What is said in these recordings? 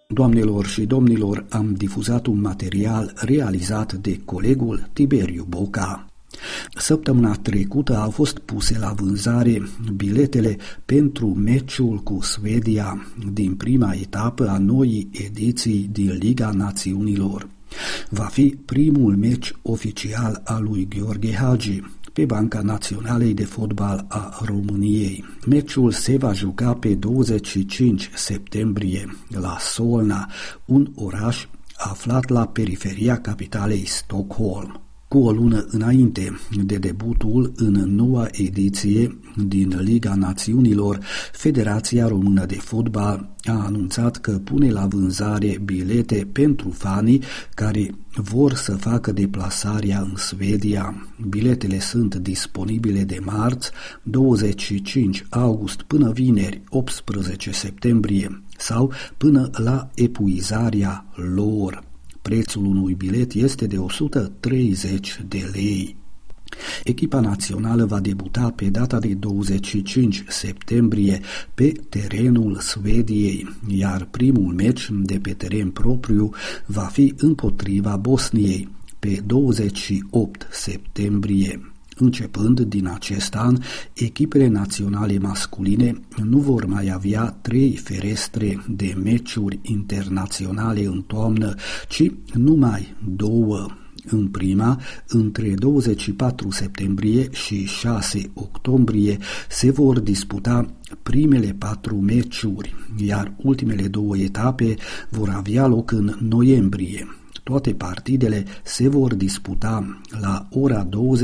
Doamnelor și domnilor, am difuzat un material realizat de colegul Tiberiu Boca. Săptămâna trecută au fost puse la vânzare biletele pentru meciul cu Suedia din prima etapă a noii ediții din Liga Națiunilor. Va fi primul meci oficial al lui Gheorghe Hagi pe Banca Naționalei de Fotbal a României. Meciul se va juca pe 25 septembrie la Solna, un oraș aflat la periferia capitalei Stockholm. Cu o lună înainte de debutul în noua ediție din Liga Națiunilor, Federația Română de Fotbal a anunțat că pune la vânzare bilete pentru fanii care vor să facă deplasarea în Suedia. Biletele sunt disponibile de marți, 25 august până vineri, 18 septembrie sau până la epuizarea lor. Prețul unui bilet este de 130 de lei. Echipa națională va debuta pe data de 25 septembrie pe terenul Suediei, iar primul meci de pe teren propriu va fi împotriva Bosniei pe 28 septembrie. Începând din acest an, echipele naționale masculine nu vor mai avea 3 ferestre de meciuri internaționale în toamnă, ci numai 2. În prima, între 24 septembrie și 6 octombrie, se vor disputa primele 4 meciuri, iar ultimele 2 etape vor avea loc în noiembrie. Toate partidele se vor disputa la ora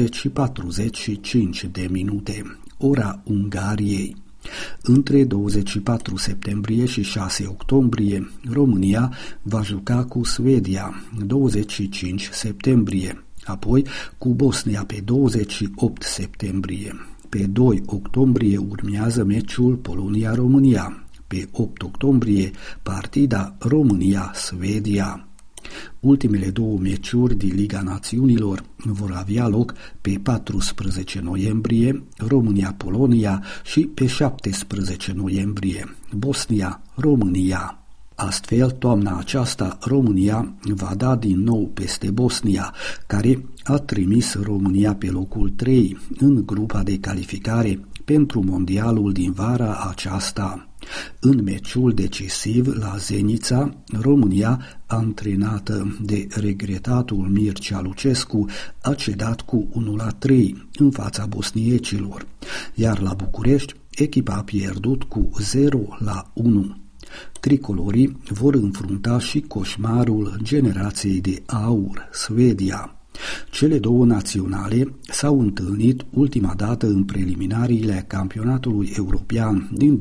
20:45 de minute, ora Ungariei. Între 24 septembrie și 6 octombrie, România va juca cu Suedia, 25 septembrie, apoi cu Bosnia pe 28 septembrie. Pe 2 octombrie urmează meciul Polonia-România, pe 8 octombrie partida România-Suedia. Ultimele 2 meciuri din Liga Națiunilor vor avea loc pe 14 noiembrie, România-Polonia, și pe 17 noiembrie, Bosnia-România. Astfel, toamna aceasta, România va da din nou peste Bosnia, care a trimis România pe locul 3 în grupa de calificare pentru mondialul din vara aceasta. În meciul decisiv la Zenița, România, antrenată de regretatul Mircea Lucescu, a cedat cu 1-3 în fața bosniecilor, iar la București echipa a pierdut cu 0-1. Tricolorii vor înfrunta și coșmarul generației de aur, Suedia. Cele 2 naționale s-au întâlnit ultima dată în preliminariile campionatului european din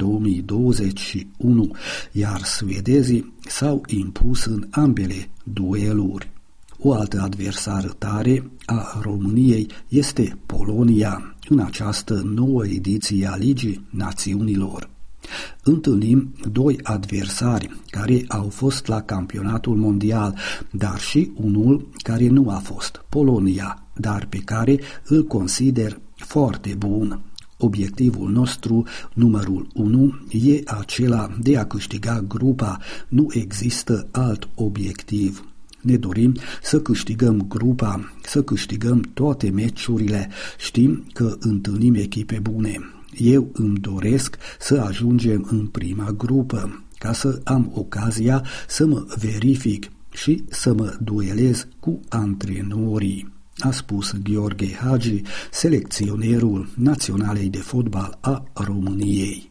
2021, iar suedezii s-au impus în ambele dueluri. O altă adversară tare a României este Polonia în această nouă ediție a Ligii Națiunilor. Întâlnim 2 adversari care au fost la campionatul mondial, dar și unul care nu a fost, Polonia, dar pe care îl consider foarte bun. Obiectivul nostru, numărul 1, e acela de a câștiga grupa, nu există alt obiectiv. Ne dorim să câștigăm grupa, să câștigăm toate meciurile, știm că întâlnim echipe bune. Eu îmi doresc să ajungem în prima grupă, ca să am ocazia să mă verific și să mă duelez cu antrenorii, a spus Gheorghe Hagi, selecționerul Naționalei de Fotbal a României.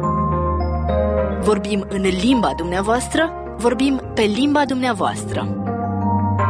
Vorbim în limba dumneavoastră, vorbim pe limba dumneavoastră.